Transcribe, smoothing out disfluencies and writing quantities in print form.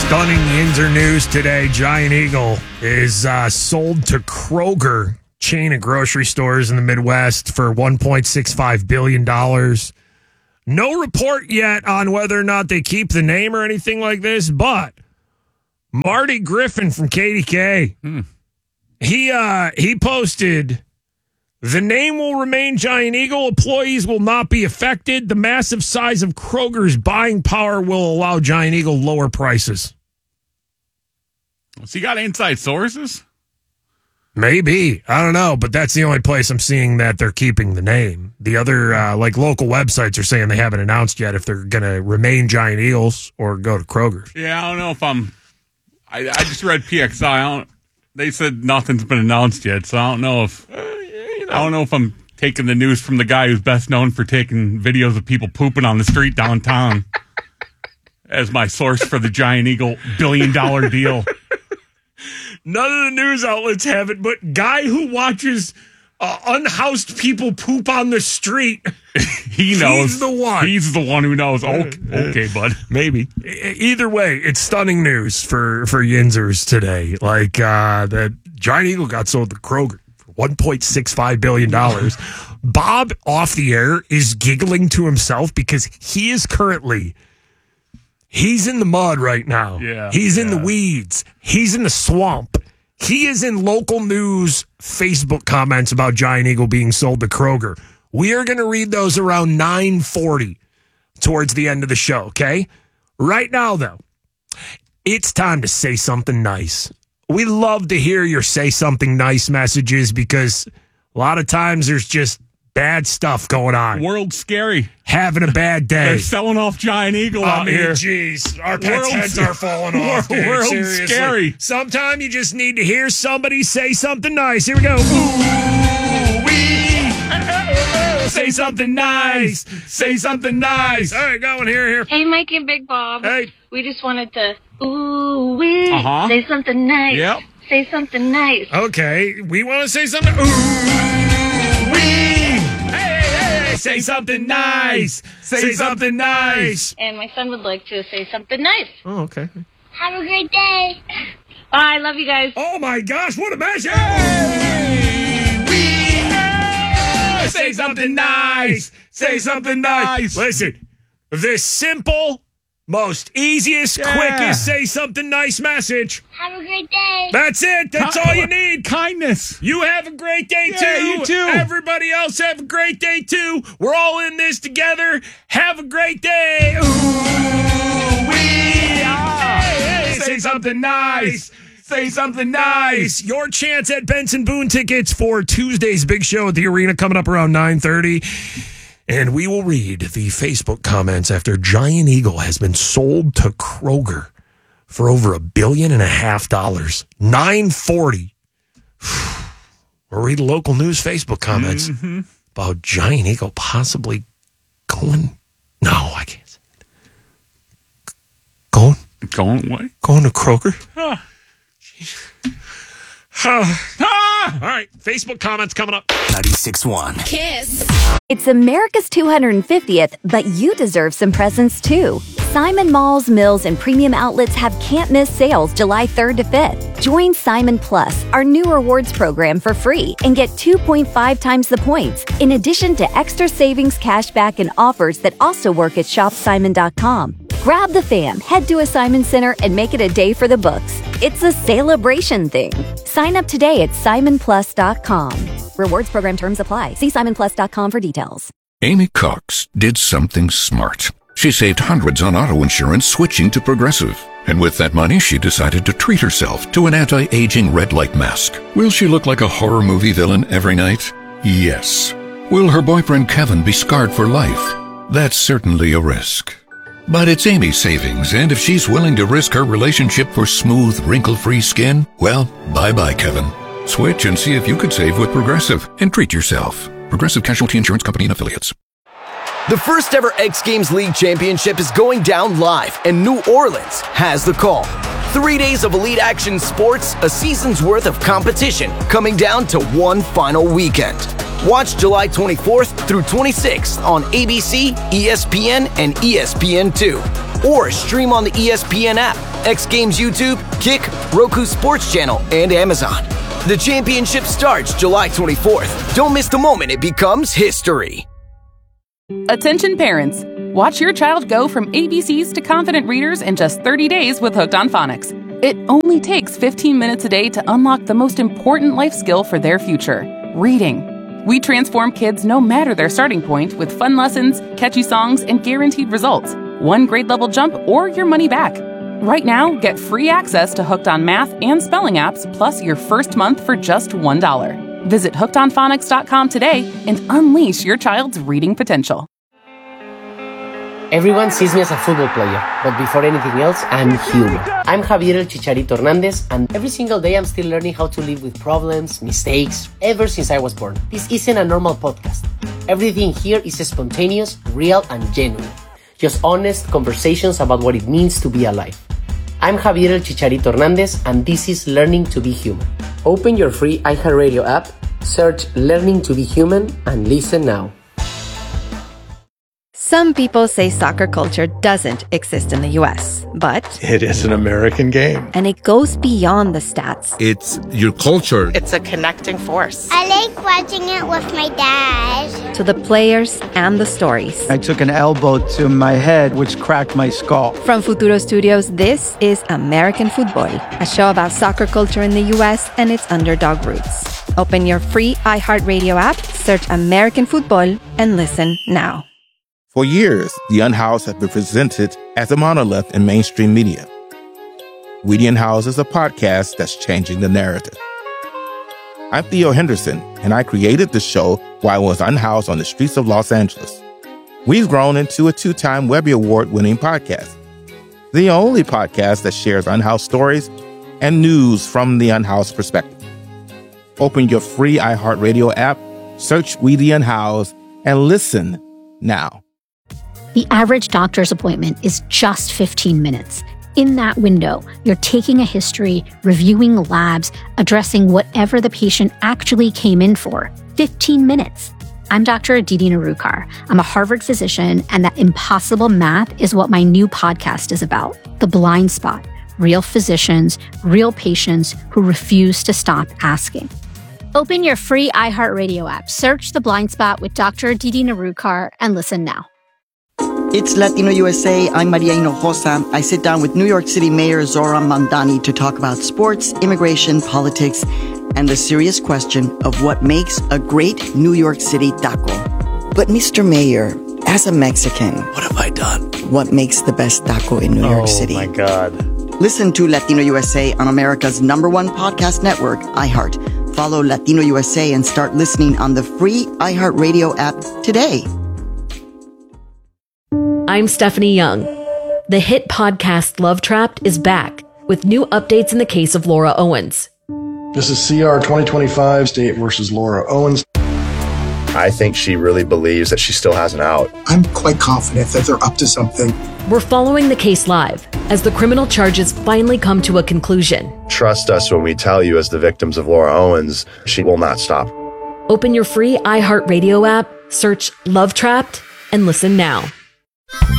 Stunning Yinzer news today. Giant Eagle is sold to Kroger, chain of grocery stores in the Midwest, for $1.65 billion. No report yet on whether or not they keep the name or anything like this, but Marty Griffin from KDK, he posted, "The name will remain Giant Eagle. Employees will not be affected. The massive size of Kroger's buying power will allow Giant Eagle lower prices." So you got inside sources? Maybe. I don't know, but that's the only place I'm seeing that they're keeping the name. The other, local websites are saying they haven't announced yet if they're going to remain Giant Eagles or go to Kroger. Yeah, I don't know if I just read PXI. They said nothing's been announced yet, so I don't know if I don't know if I'm taking the news from the guy who's best known for taking videos of people pooping on the street downtown as my source for the Giant Eagle billion-dollar deal. None of the news outlets have it, but guy who watches unhoused people poop on the street, he knows. He's the one. He's the one who knows. Okay, bud. Maybe. Either way, it's stunning news for Yinzers today. Like, that Giant Eagle got sold to Kroger for $1.65 billion. Bob, off the air, is giggling to himself because he is currently... He's in the mud right now. Yeah, he's in the weeds. He's in the swamp. He is in local news Facebook comments about Giant Eagle being sold to Kroger. We are going to read those around 9:40 towards the end of the show, okay? Right now, though, it's time to say something nice. We love to hear your say something nice messages because a lot of times there's just bad stuff going on. World's scary. Having a bad day. They're selling off Giant Eagle out here. Jeez, our pets' heads are falling off. World's Seriously. scary. Sometimes you just need to hear somebody say something nice. Here we go. Ooh-wee. Say something nice. Say something nice. All right, going here. Hey, Mike and Big Bob. Hey. We just wanted to, ooh-wee, say something nice. Yep. Say something nice. Okay, we want to say something. Ooh-wee. Say something nice. Say something nice. And my son would like to say something nice. Oh, okay. Have a great day. Bye. I love you guys. Oh, my gosh, what a message. Say something nice. Say something nice. Listen, the simple, most easiest, quickest say something nice message. Have a great day. That's it. That's all you need. Kindness. You have a great day, too. You too. Everybody else have a great day, too. We're all in this together. Have a great day. Say something nice. Say something nice. Your chance at Benson Boone tickets for Tuesday's big show at the arena coming up around 9:30. And we will read the Facebook comments after Giant Eagle has been sold to Kroger for over $1.5 billion. 9:40. We'll read local news Facebook comments about Giant Eagle possibly going. No, I can't say it. Going what? Going to Kroger? All right, Facebook comments coming up. 96.1 Kiss. It's America's 250th, but you deserve some presents too. Simon Malls, Mills, and Premium Outlets have can't-miss sales July 3rd to 5th. Join Simon Plus, our new rewards program, for free and get 2.5 times the points, in addition to extra savings, cashback, and offers that also work at shopsimon.com. Grab the fam, head to a Simon Center, and make it a day for the books. It's a celebration thing. Sign up today at simonplus.com. Rewards program terms apply. See simonplus.com for details. Amy Cox did something smart. She saved hundreds on auto insurance switching to Progressive. And with that money, she decided to treat herself to an anti-aging red light mask. Will she look like a horror movie villain every night? Yes. Will her boyfriend Kevin be scarred for life? That's certainly a risk. But it's Amy's savings, and if she's willing to risk her relationship for smooth, wrinkle-free skin, well, bye-bye, Kevin. Switch and see if you could save with Progressive, and treat yourself. Progressive Casualty Insurance Company and Affiliates. The first ever X Games League Championship is going down live, and New Orleans has the call. 3 days of elite action sports, a season's worth of competition, coming down to one final weekend. Watch July 24th through 26th on ABC, ESPN, and ESPN2. or stream on the ESPN app, X Games YouTube, Kick, Roku Sports Channel, and Amazon. The championship starts July 24th. Don't miss the moment it becomes history. Attention parents. Watch your child go from ABCs to confident readers in just 30 days with Hooked on Phonics. It only takes 15 minutes a day to unlock the most important life skill for their future, reading. We transform kids no matter their starting point with fun lessons, catchy songs, and guaranteed results. One grade level jump or your money back. Right now, get free access to Hooked on Math and Spelling apps, plus your first month for just $1. Visit hookedonphonics.com today and unleash your child's reading potential. Everyone sees me as a football player, but before anything else, I'm human. I'm Javier El Chicharito Hernandez, and every single day I'm still learning how to live with problems, mistakes, ever since I was born. This isn't a normal podcast. Everything here is spontaneous, real, and genuine. Just honest conversations about what it means to be alive. I'm Javier El Chicharito Hernandez, and this is Learning to be Human. Open your free iHeartRadio app, search Learning to be Human, and listen now. Some people say soccer culture doesn't exist in the U.S., but it is an American game. And it goes beyond the stats. It's your culture. It's a connecting force. I like watching it with my dad. To the players and the stories. I took an elbow to my head, which cracked my skull. From Futuro Studios, this is American Football, a show about soccer culture in the U.S. and its underdog roots. Open your free iHeartRadio app, search American Football, and listen now. For years, The Unhoused has been presented as a monolith in mainstream media. We The Unhoused is a podcast that's changing the narrative. I'm Theo Henderson, and I created the show while I was unhoused on the streets of Los Angeles. We've grown into a 2-time Webby Award-winning podcast. The only podcast that shares unhoused stories and news from the unhoused perspective. Open your free iHeartRadio app, search We The Unhoused, and listen now. The average doctor's appointment is just 15 minutes. In that window, you're taking a history, reviewing labs, addressing whatever the patient actually came in for. 15 minutes. I'm Dr. Aditi Narukar. I'm a Harvard physician, and that impossible math is what my new podcast is about. The Blind Spot. Real physicians, real patients who refuse to stop asking. Open your free iHeartRadio app, search The Blind Spot with Dr. Aditi Narukar, and listen now. It's Latino USA. I'm Maria Hinojosa. I sit down with New York City Mayor Zoran Mandani to talk about sports, immigration, politics, and the serious question of what makes a great New York City taco. But Mr. Mayor, as a Mexican, what have I done? What makes the best taco in New York City? Oh my God. Listen to Latino USA on America's #1 podcast network, iHeart. Follow Latino USA and start listening on the free iHeartRadio app today. I'm Stephanie Young. The hit podcast Love Trapped is back with new updates in the case of Laura Owens. This is CR 2025, State versus Laura Owens. I think she really believes that she still has an out. I'm quite confident that they're up to something. We're following the case live as the criminal charges finally come to a conclusion. Trust us when we tell you, as the victims of Laura Owens, she will not stop. Open your free iHeartRadio app, search Love Trapped, and listen now.